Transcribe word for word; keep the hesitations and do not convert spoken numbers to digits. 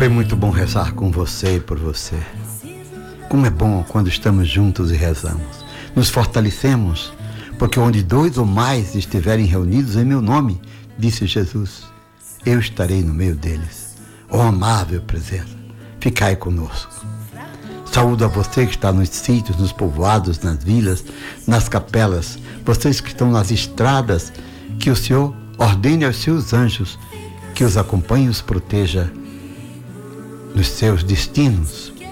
Foi muito bom rezar com você e por você. Como é bom quando estamos juntos e rezamos. Nos fortalecemos, porque onde dois ou mais estiverem reunidos em meu nome, disse Jesus, eu estarei no meio deles. Ó amável presença, ficai conosco. Saúdo a você que está nos sítios, nos povoados, nas vilas, nas capelas, vocês que estão nas estradas, que o Senhor ordene aos seus anjos que os acompanhe e os proteja nos seus destinos,